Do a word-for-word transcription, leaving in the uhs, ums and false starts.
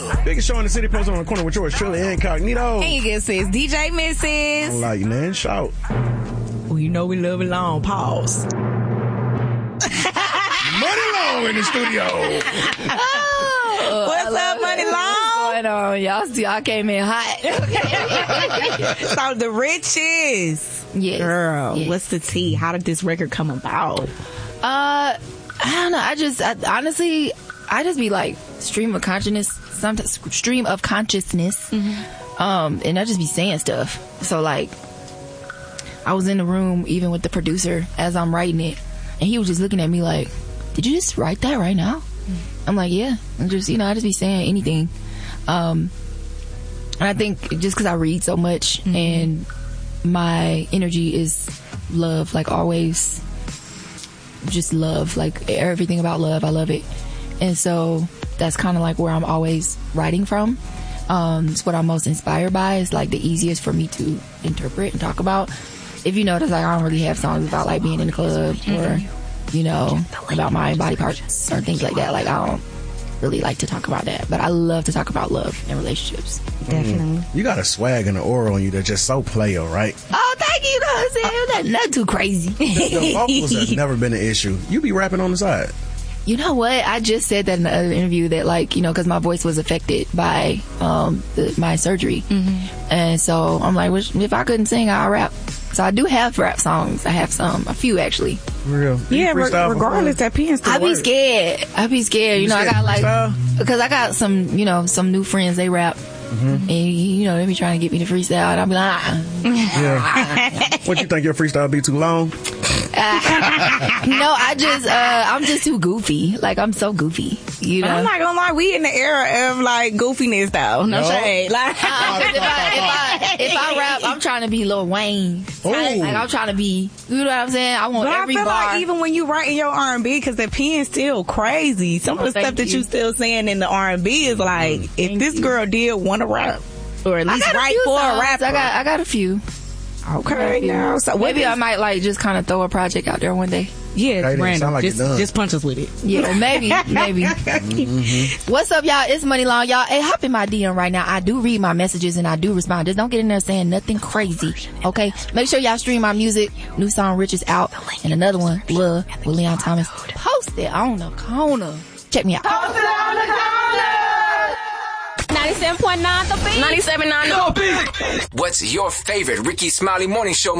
Biggest show in the city, posted on the corner with yours truly, Incognito. And you get sis, D J Missus. I like you, man. Shout. Well, you know we love it long. Pause. Money Long in the studio. Oh, what's up, Money Long? What's going on? Y'all, y'all came in hot. So the riches. Yes. Girl, yes. What's the tea? How did this record come about? Uh, I don't know. I just, I, honestly, I just be like stream of consciousness, sometimes stream of consciousness. Mm-hmm. Um, and I just be saying stuff. So like, I was in the room even with the producer as I'm writing it, and he was just looking at me like, did you just write that right now? Mm-hmm. I'm like, yeah. I'm just, you know, I just be saying anything. Um, and I think just because I read so much, mm-hmm. and my energy is love, like always, just love, like everything about love. I love it. And so that's kind of like where I'm always writing from. Um, it's what I'm most inspired by. It's like the easiest for me to interpret and talk about. If you notice, like, I don't really have songs about like being in the club or, you know, about my body parts or things like that. Like, I don't really like to talk about that, but I love to talk about love and relationships. Definitely. Mm. You got a swag and an aura on you that's just so player, right? Oh, thank you. You know what I'm saying? Not, not too crazy. The, the vocals has never been an issue. You be rapping on the side. You know what? I just said that in the other interview that, like, you know, because my voice was affected by um, the, my surgery. Mm-hmm. And so I'm like, well, if I couldn't sing, I'll rap. So I do have rap songs. I have some, a few actually. Real? Yeah, re- regardless, that pen still I be works. scared. I be scared. You, you know, I got like, because I got some, you know, some new friends, they rap. Mm-hmm. And, you know, they be trying to get me to freestyle, and I'll be like, ah. Yeah. What, you think your freestyle be too long? Uh, no, I just, uh, I'm just too goofy. Like, I'm so goofy. You know? I'm not gonna lie, we in the era of like goofiness though. No, no. shade. Like, uh, if, I, if, I, if I rap, I'm trying to be Lil Wayne. Like, like, I'm trying to be, you know what I'm saying? I want but every I feel bar. Like even when you writing your R and B, because the pen's still crazy. Some of the oh, stuff that you. you still saying in the R and B is like, mm, if this you. girl did want to rap, or at least write for songs. a rapper. I got, I got a few. Okay, now so maybe is, I might like just kind of throw a project out there one day. Yeah, hey, random. like just, just punch us with it. Yeah, maybe, maybe. Mm-hmm. What's up, y'all? It's Money Long, y'all. Hey, hop in my D M right now. I do read my messages and I do respond. Just don't get in there saying nothing crazy, okay? Make sure y'all stream my music. New song Rich is out, and another one, Love with Leon Thomas. Post it on the corner. Check me out. Post it on the corner. ninety-seven point nine The Beat. ninety-seven point nine The Beat. What's your favorite Ricky Smiley Morning Show?